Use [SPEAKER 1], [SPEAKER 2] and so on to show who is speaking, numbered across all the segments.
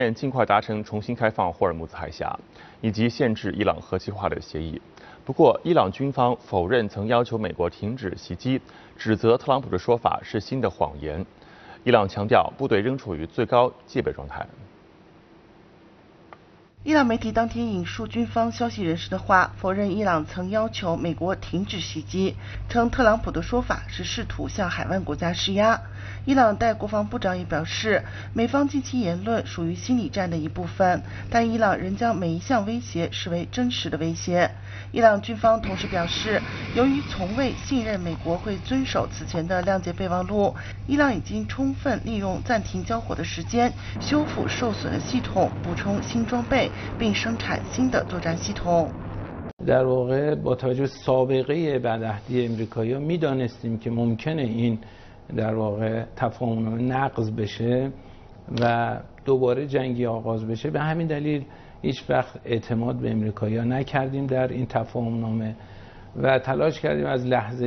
[SPEAKER 1] 尽快达成重新开放霍尔木兹海峡，以及限制伊朗核计划的协议。不过，伊朗军方否认曾要求美国停止袭击，指责特朗普的说法是新的谎言。伊朗强调，部队仍处于最高戒备状态。
[SPEAKER 2] 伊朗媒体当天引述军方消息人士的话，否认伊朗曾要求美国停止袭击，称特朗普的说法是试图向海湾国家施压。伊朗代国防部长也表示，美方近期言论属于心理战的一部分，但伊朗仍将每一项威胁视为真实的威胁。伊朗军方同时表示，由于从未信任美国会遵守此前的谅解备忘录，伊朗已经充分利用暂停交火的时间，修复受损的系统，补充新装备，并生产新的作战系统。
[SPEAKER 3] در واقع با توجه سابقه بدعهدی امریکایی‌ها می‌دانستیم که ممکنه این در واقع تفاهم‌نامه نقض بشه و دوباره جنگی آغاز بشه. به همین دلیل هیچ وقت اعتماد به امریکایی‌ها نکردیم در این تفاهم‌نامه و تلاش کردیم از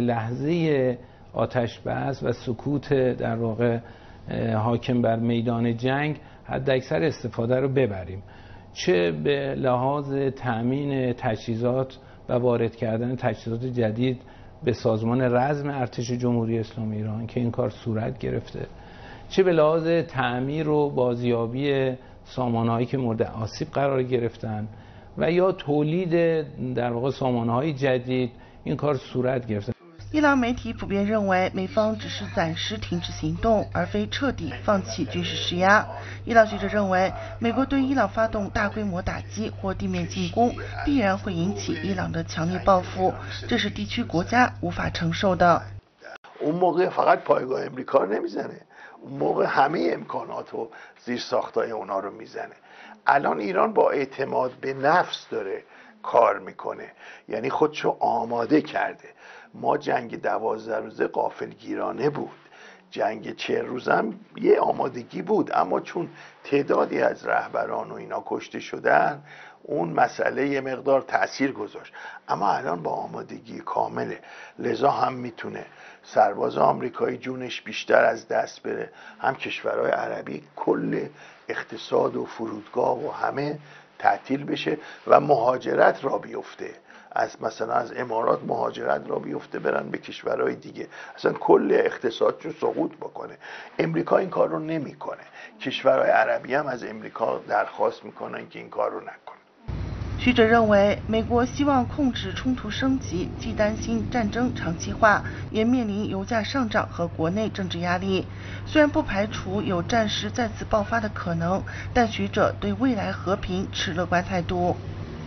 [SPEAKER 3] لحظه آتش بس و سکوت در واقع حاکم بر میدان جنگ حداکثر استفاده رو ببریم. چه به لحاظ تأمین تجهیزات و وارد کردن تجهیزات جدید به سازمان رزم ارتش جمهوری اسلامی ایران که این کار صورت گرفته، چه به لحاظ تعمیر و بازیابی سامانهایی که مورد آسیب قرار گرفتن و یا تولید در واقع سامانه‌های جدید این کار صورت گرفته.
[SPEAKER 2] 伊朗媒体普遍认为，美方只是暂时停止行动，而非彻底放弃军事施压。伊朗学者认为，美国对伊朗发动大规模打击或地面进攻，必然会引起伊朗的强烈报复，这是地区国家无法承受的。
[SPEAKER 4] اون موقع فقط پایگاه امریکا رو نمیزنه، اون موقع همه امکانات و زیرساختای اونا رو میزنه. الان ایران با اعتماد به نفس داره کار میکنه، یعنی خودشو آماده کرده. ما جنگ 12 روزه غافلگیرانه بود، جنگ 40 روزه هم یه آمادگی بود، اما چون تعدادی از رهبران و اینا کشته شدن اون مسئله یه مقدار تأثیر گذاشت، اما الان با آمادگی کامله. لذا هم میتونه سرباز آمریکایی جونش بیشتر از دست بره، هم کشورهای عربی کل اقتصاد و فرودگاه و همه تعطیل بشه و مهاجرت را بیفته، از مثلا از امارات مهاجرت را بیفته برن به کشورهای دیگه، اصلا کل اقتصادشون سقوط بکنه. امریکا این کار رو نمیکنه، کشورهای عربی هم از امریکا درخواست میکنن که این کار رو نکنه.
[SPEAKER 2] 学者认为，美国希望控制冲突升级，既担心战争长期化，也面临油价上涨和国内政治压力。虽然不排除有战事再次爆发的可能，但学者对未来和平持乐观态度。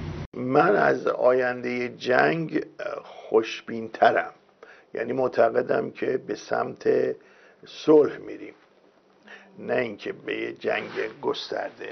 [SPEAKER 4] من از آینده جنگ خوشبین‌ترم، یعنی معتقدم که به سمت صلح میریم، نه اینکه به جنگ گسترده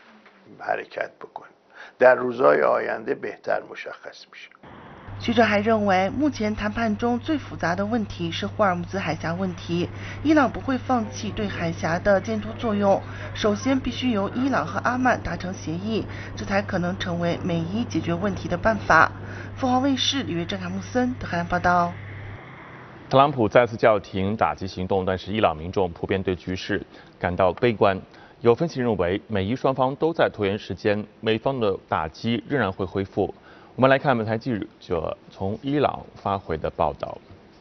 [SPEAKER 4] حرکت بکنیم. در روزهای آینده بهتر مشخص میشه.
[SPEAKER 2] 学者还认为，目前谈判中最复杂的问题是霍尔木兹海峡问题。伊朗不会放弃对海峡的监督作用，首先必须由伊朗和阿曼达成协议，这才可能成为美伊解决问题的办法。凤凰卫视里约郑凯木森德黑兰报道。
[SPEAKER 1] 特朗普再次叫停打击行动，但是伊朗民众普遍对局势感到悲观。有分析认为，美伊双方都在拖延时间，美方的打击仍然会恢复。我们来看本台记者从伊朗发回的报道。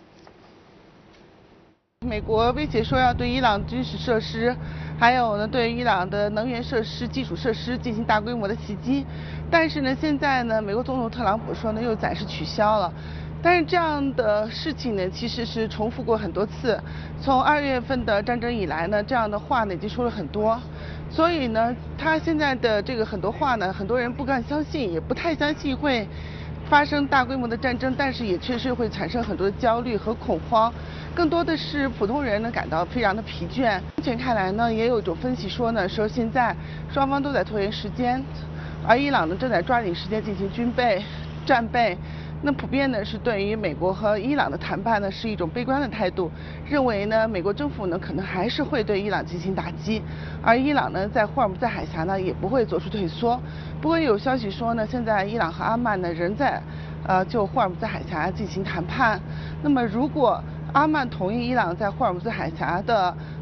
[SPEAKER 5] 美国威胁说要对伊朗军事设施，还有呢对伊朗的能源设施、基础设施进行大规模的袭击，但是呢现在呢美国总统特朗普说呢又暂时取消了。但是这样的事情呢，其实是重复过很多次。从2月份的战争以来呢，这样的话呢已经说了很多。所以呢，他现在的这个很多话呢，很多人不敢相信，也不太相信会发生大规模的战争，但是也确实会产生很多的焦虑和恐慌。更多的是普通人呢感到非常的疲倦。目前看来呢，也有一种分析说呢，说现在双方都在拖延时间，而伊朗呢正在抓紧时间进行军备、战备。那普遍呢是对于美国和伊朗的谈判呢是一种悲观的态度，认为呢美国政府呢可能还是会对伊朗进行打击，而伊朗呢在霍尔木兹海峡呢也不会做出退缩。不过有消息说呢，现在伊朗和阿曼呢仍在就霍尔木兹海峡进行谈判。那么如果阿曼同意伊朗在霍尔木兹海峡的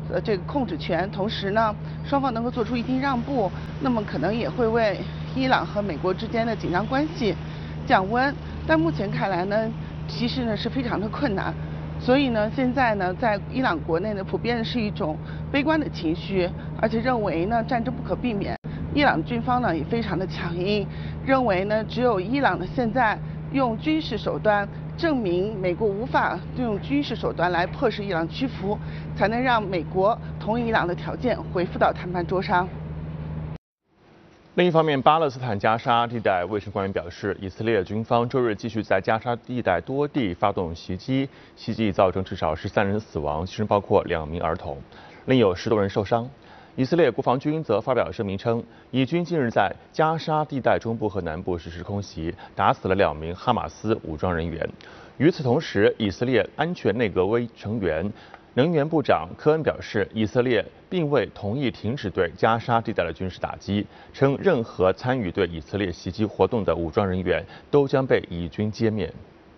[SPEAKER 5] 这个控制权，同时呢，双方能够做出一定让步，那么可能也会为伊朗和美国之间的紧张关系降温。但目前看来呢，其实呢是非常的困难。所以呢，现在呢，在伊朗国内呢，普遍是一种悲观的情绪，而且认为呢，战争不可避免。伊朗军方呢也非常的强硬，认为呢，只有伊朗呢现在用军事手段证明美国无法用军事手段来迫使伊朗屈服，才能让美国同意伊朗的条件恢复到谈判桌上。
[SPEAKER 1] 另一方面，巴勒斯坦加沙地带卫生官员表示，以色列军方周日继续在加沙地带多地发动袭击，袭击造成至少13人死亡，其中包括2名儿童，另有10多人受伤。以色列国防军则发表声明称，以军近日在加沙地带中部和南部实施空袭，打死了2名哈马斯武装人员。与此同时，以色列安全内阁成员、能源部长科恩表示，以色列并未同意停止对加沙地带的军事打击，称任何参与对以色列袭击活动的武装人员都将被以军歼灭。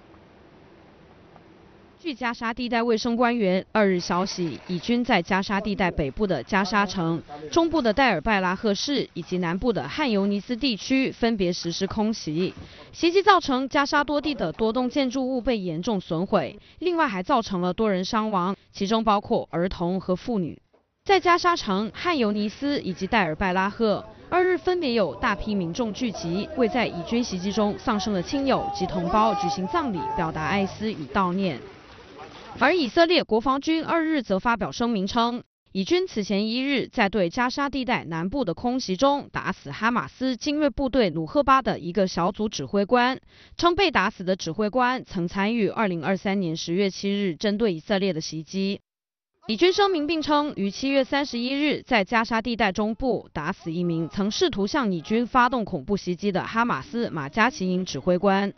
[SPEAKER 6] 据加沙地带卫生官员2日消息，以军在加沙地带北部的加沙城、中部的戴尔拜拉赫市以及南部的汉尤尼斯地区分别实施空袭，袭击造成加沙多地的多栋建筑物被严重损毁，另外还造成了多人伤亡，其中包括儿童和妇女。在加沙城、汉尤尼斯以及戴尔拜拉赫，2日分别有大批民众聚集，为在以军袭击中丧生的亲友及同胞举行葬礼，表达哀思与悼念。而以色列国防军2日则发表声明称，以军此前1日在对加沙地带南部的空袭中打死哈马斯精锐部队努赫巴的一个小组指挥官，称被打死的指挥官曾参与2023年10月7日针对以色列的袭击。以军声明并称，于7月31日在加沙地带中部打死一名曾试图向以军发动恐怖袭击的哈马斯马加奇营指挥官。